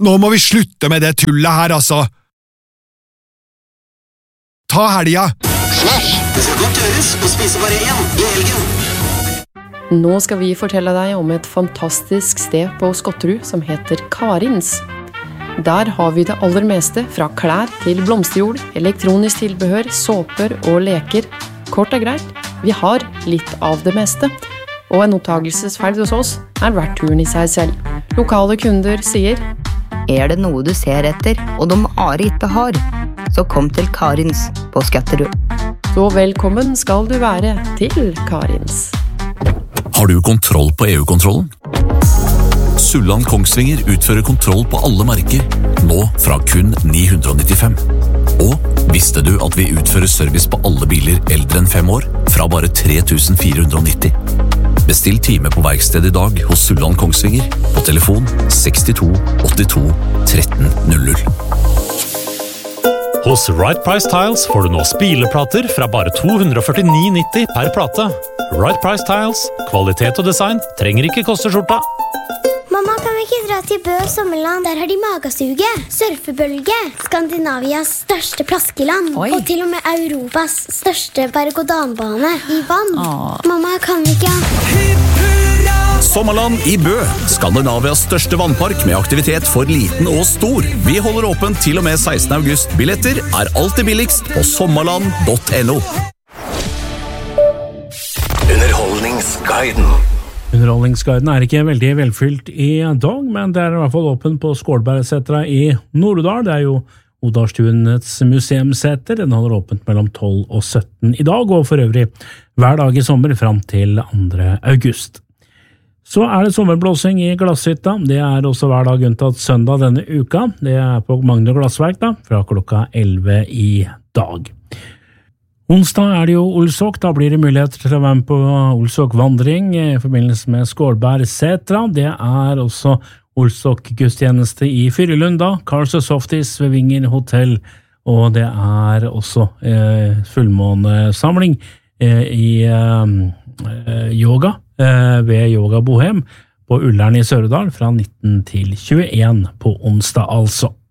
Nå må vi slutte med det tullet her, altså! Ta helga! Slash, det skal godt gjøres å spise bare én i helgen. Nå skal vi fortelle deg om et fantastisk sted på Skotterud som heter Karins. Der har vi det aller meste, fra klær til blomsterjord, elektronisk tilbehør, såper og leker. Kort og greit, vi har litt av det meste. Og en opptagelsesferd hos oss verdt turen i seg selv. Lokale kunder sier: det noe du ser etter, og de Are ikke har, så kom til Karins på Skotterud. Så velkommen skal du være til Karins. Har du kontroll på EU-kontrollen? Sulland Kongsvinger utfører kontroll på alle merker, nå fra kun 995. Og visste du at vi utfører service på alle biler eldre enn 5 år, fra bare 3490? Bestill time på verksted i dag hos Sulland Kongsvinger, på telefon 62 82 1300. Hos Right Price Tiles får du nå spileplater fra bare 249,90 per plate. Right Price Tiles, kvalitet og design trenger ikke koste skjorta. Mamma, kan vi ikke dra til Bø sommerland? Der har de magasuge, surfebølge, Skandinavias største plaskeland, og til og med Europas største berg-og-dal-bane i vann. Mamma, kan vi ikke... Sommerland i Bø, Skandinavias største vannpark med aktivitet for liten og stor. Vi holder åpent til og med 16. august. Billetter alltid billigst på sommerland.no. Underholdningsguiden. Underholdningsguiden ikke veldig velfylt i dag, men det i hvert fall åpen på Skålbergsetra i Nord-Odal. Det jo Odalstuens museumsseter. Den holder åpent mellom 12 og 17 i dag, og for øvrig hver dag i sommer fram til 2. august. Så det sommerblåsing i Glasshytta. Det også hver dag unntatt søndag denne uka. Det på Magne Glassverk da, fra klokka 11 i dag. Onsdag det jo Olsok. Da blir det mulighet til å være med på Olsok-vandring i forbindelse med Skålbergsetra. Det også Olsok-gudstjeneste i Fyrelund da. Cars & Softies ved Vinger Hotel. Og det også fullmånesamling i yoga ved Yoga Bohem på Ullern i Søredal fra 19 til 21 på onsdag altså.